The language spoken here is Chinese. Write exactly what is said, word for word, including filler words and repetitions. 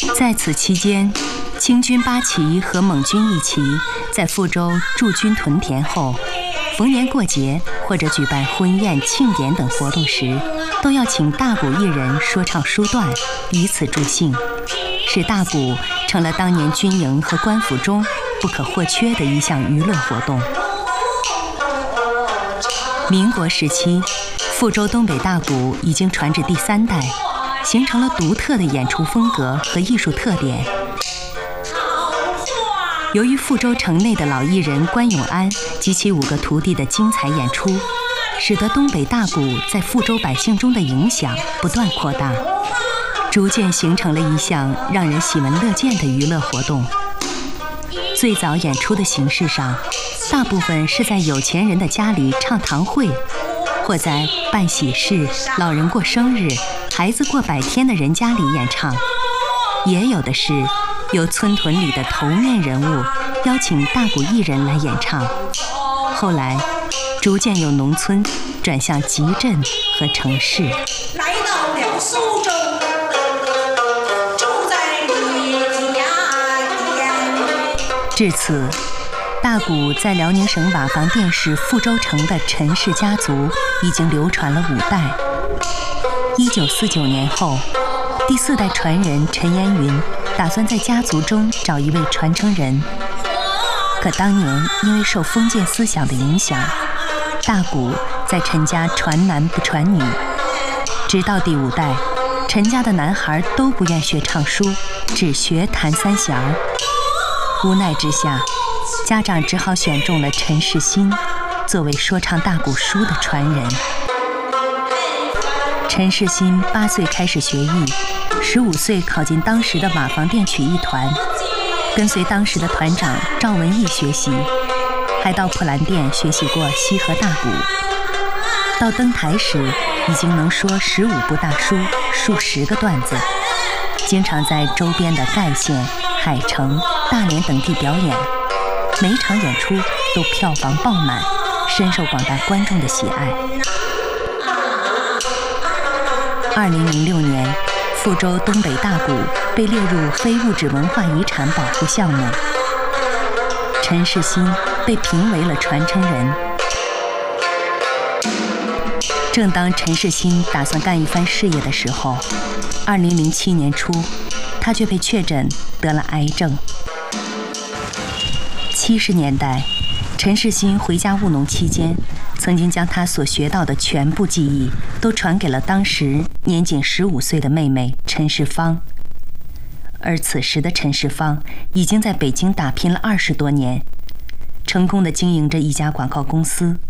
在此期间，清军八旗和蒙军一旗在富州驻军屯田后，逢年过节或者举办婚宴、庆典等活动时，都要请大鼓艺人说唱书段，以此助兴，使大鼓成了当年军营和官府中不可或缺的一项娱乐活动。民国时期，富州东北大鼓已经传至第三代，形成了独特的演出风格和艺术特点。由于富州城内的老艺人关永安及其五个徒弟的精彩演出，使得东北大鼓在富州百姓中的影响不断扩大，逐渐形成了一项让人喜闻乐见的娱乐活动。最早演出的形式上，大部分是在有钱人的家里唱堂会，或在办喜事、老人过生日、孩子过百天的人家里演唱，也有的是由村屯里的头面人物邀请大鼓艺人来演唱。后来逐渐由农村转向集镇和城市。 来到了苏州，住在你家园。 至此，大鼓在辽宁省瓦房店市富州城的陈氏家族已经流传了五代。一九四九年后，第四代传人陈延云打算在家族中找一位传承人，可当年因为受封建思想的影响，大鼓在陈家传男不传女，直到第五代，陈家的男孩都不愿学唱书，只学弹三弦儿。无奈之下，家长只好选中了陈世新作为说唱大鼓书的传人。陈世新八岁开始学艺，十五岁考进当时的瓦房店曲艺团，跟随当时的团长赵文义学习，还到普兰店学习过西河大鼓。到登台时，已经能说十五部大书，数十个段子，经常在周边的盖县、海城、大连等地表演，每场演出都票房爆满，深受广大观众的喜爱。二零零六年，富州东北大鼓被列入非物质文化遗产保护项目，陈世新被评为了传承人。正当陈世新打算干一番事业的时候，二零零七年初，他却被确诊得了癌症。七十年代，陈世新回家务农期间，曾经将他所学到的全部技艺都传给了当时年仅十五岁的妹妹陈世芳。而此时的陈世芳已经在北京打拼了二十多年，成功地经营着一家广告公司，